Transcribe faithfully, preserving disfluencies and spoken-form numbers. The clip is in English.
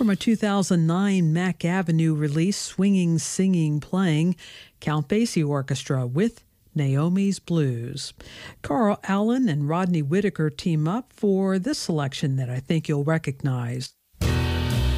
from a two thousand nine Mack Avenue release, Swinging, Singing, Playing, Count Basie Orchestra with Naomi's Blues. Carl Allen and Rodney Whitaker team up for this selection that I think you'll recognize.